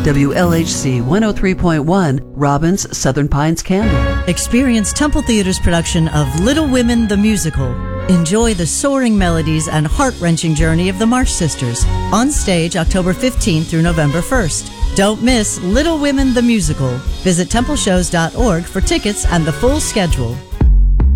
WLHC 103.1, Robbins, Southern Pines, Camden. Experience Temple Theater's production of Little Women the Musical. Enjoy the soaring melodies and heart-wrenching journey of the Marsh Sisters. On stage October 15th through November 1st. Don't miss Little Women the Musical. Visit templeshows.org for tickets and the full schedule.